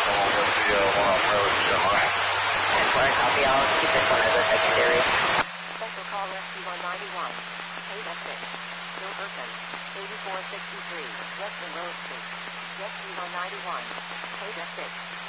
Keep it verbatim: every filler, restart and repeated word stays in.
along with the uh, one on Road Semi. ten four, copy. I'll keep this one as a secondary. Special call Rescue one ninety-one. Ada six. Bill Burton. eighty-four sixty-three. Western Road Street. Rescue one ninety-one. Ada six.